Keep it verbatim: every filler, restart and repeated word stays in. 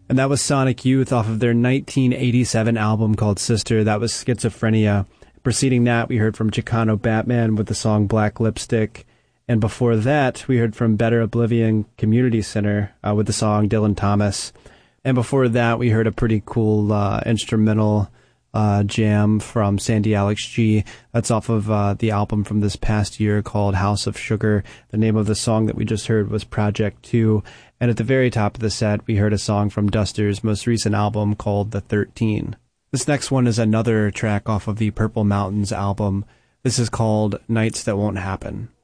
And that was Sonic Youth off of their nineteen eighty-seven album called Sister. That was Schizophrenia. Preceding that, we heard from Chicano Batman with the song Black Lipstick. And before that, we heard from Better Oblivion Community Center uh, with the song Dylan Thomas. And before that, we heard a pretty cool uh, instrumental uh, jam from Sandy Alex G. That's off of uh, the album from this past year called House of Sugar. The name of the song that we just heard was Project two. And at the very top of the set, we heard a song from Duster's most recent album called The thirteen. This next one is another track off of the Purple Mountains album. This is called Nights That Won't Happen.